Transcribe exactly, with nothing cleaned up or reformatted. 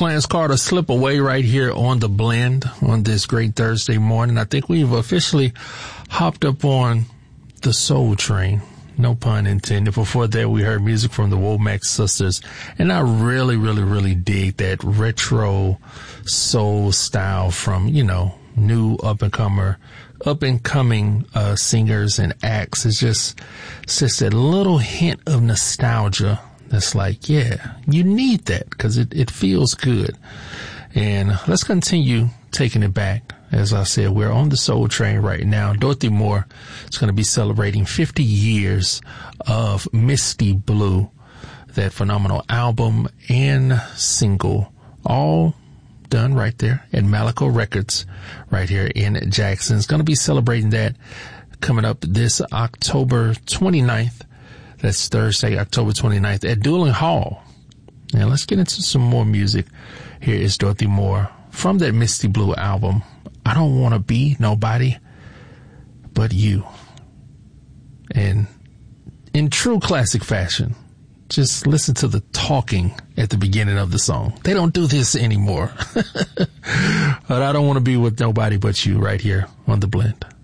Clarence Carter, Slip Away, right here on The Blend on this great Thursday morning. I think we've officially hopped up on the Soul Train. No pun intended. Before that, we heard music from the Womack Sisters. And I really, really, really dig that retro soul style from, you know, new up-and-comer, up-and-coming uh, singers and acts. It's just, it's just that little hint of nostalgia that's like, yeah, you need that because it, it feels good. And let's continue taking it back. As I said, we're on the Soul Train right now. Dorothy Moore is going to be celebrating fifty years of Misty Blue, that phenomenal album and single, all done right there at Malaco Records right here in Jackson. It's going to be celebrating that coming up this October twenty-ninth. That's Thursday, October twenty-ninth at Dooling Hall. Now let's get into some more music. Here is Dorothy Moore from that Misty Blue album. I don't want to be nobody but you. And in true classic fashion, just listen to the talking at the beginning of the song. They don't do this anymore. But I don't want to be with nobody but you right here on The Blend.